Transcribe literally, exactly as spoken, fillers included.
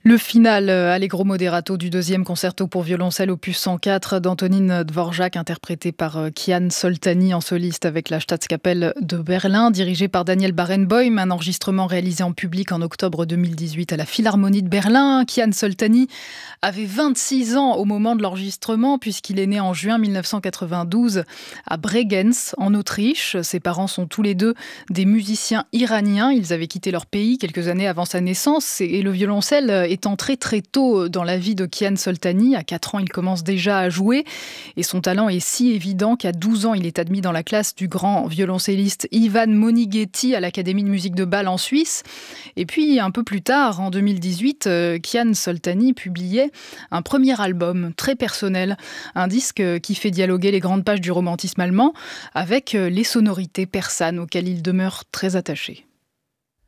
Le final euh, Allegro moderato du deuxième concerto pour violoncelle opus cent quatre d'Antonin Dvorak, interprété par euh, Kian Soltani en soliste avec la Staatskapelle de Berlin, dirigé par Daniel Barenboim, un enregistrement réalisé en public en octobre deux mille dix-huit à la Philharmonie de Berlin. Kian Soltani avait vingt-six ans au moment de l'enregistrement puisqu'il est né en juin mille neuf cent quatre-vingt-douze à Bregenz en Autriche. Ses parents sont tous les deux des musiciens iraniens. Ils avaient quitté leur pays quelques années avant sa naissance et le violoncelle est entré très tôt dans la vie de Kian Soltani. À quatre ans, il commence déjà à jouer et son talent est si évident qu'à douze ans, il est admis dans la classe du grand violoncelliste Ivan Monighetti à l'Académie de musique de Bâle en Suisse. Et puis, un peu plus tard, en deux mille dix-huit, Kian Soltani publiait un premier album très personnel, un disque qui fait dialoguer les grandes pages du romantisme allemand avec les sonorités persanes auxquelles il demeure très attaché.